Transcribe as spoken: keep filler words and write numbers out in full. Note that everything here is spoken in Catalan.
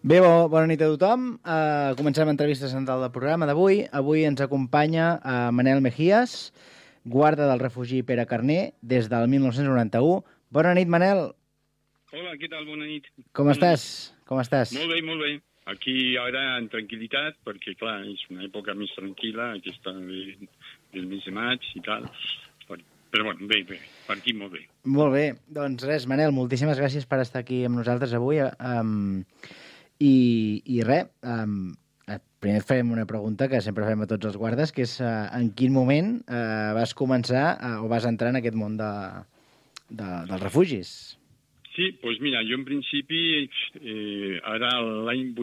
Bé, bo, bona nit a tothom. Uh, comencem l'entrevista central del programa d'avui. Avui ens acompanya uh, Manel Mejías, guarda del refugi Pere Carner, des del mil nou-cents noranta-u. Bona nit, Manel. Hola, què tal? Bona nit. Com bona estàs? Nit. Com estàs? Molt bé, molt bé. Aquí ara en tranquil·litat, perquè, clar, és una època més tranquil·la, aquesta de, del mes de maig i tal. Però, però bueno, bé, bé. Per aquí molt bé. Molt bé. Doncs res, Manel, moltíssimes gràcies per estar aquí amb nosaltres avui. Um, I, I res, um, primer et farem una pregunta que sempre fem a tots els guardes, que és uh, en quin moment uh, vas començar uh, o vas entrar en aquest món de, de, dels refugis? Sí, doncs mira, jo en principi, eh, ara l'any